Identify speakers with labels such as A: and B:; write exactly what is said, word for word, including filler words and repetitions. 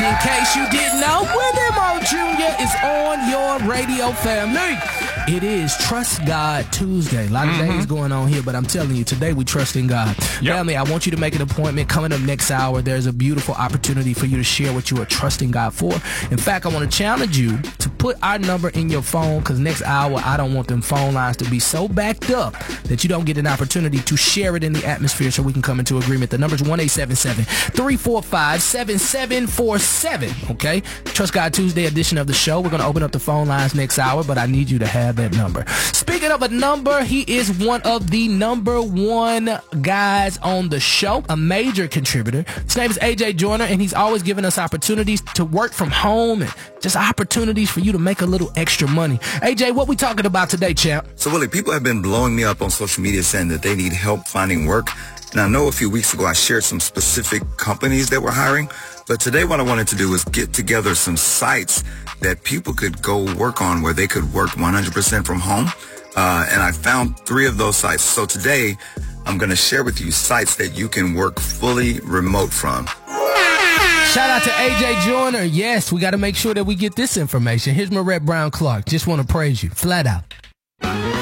A: in case you didn't know, Willie Moore Junior is on your radio family. It is Trust God Tuesday. A lot of mm-hmm. days going on here, but I'm telling you, today we trust in God. Yep. Family, I want you to make an appointment. Coming up next hour, there's a beautiful opportunity for you to share what you are trusting God for. In fact, I want to challenge you to put our number in your phone, because next hour, I don't want them phone lines to be so backed up that you don't get an opportunity to share it in the atmosphere so we can come into agreement. The number's one eight seven seven, three four five, seven seven four seven, okay? Trust God Tuesday edition of the show. We're going to open up the phone lines next hour, but I need you to have that number. Speaking of a number, he is one of the number one guys on the show, a major contributor. His name is A J Joyner, and he's always giving us opportunities to work from home and just opportunities for you to make a little extra money. A J, what we talking about today, champ?
B: So, Willie, people have been blowing me up on social media saying that they need help finding work. And I know a few weeks ago I shared some specific companies that were hiring, but today what I wanted to do was get together some sites that people could go work on where they could work one hundred percent from home. Uh, and I found three of those sites. So today I'm going to share with you sites that you can work fully remote from.
A: Shout out to A J Joyner. Yes, we got to make sure that we get this information. Here's Marette Brown Clark. Just want to praise you. Flat out.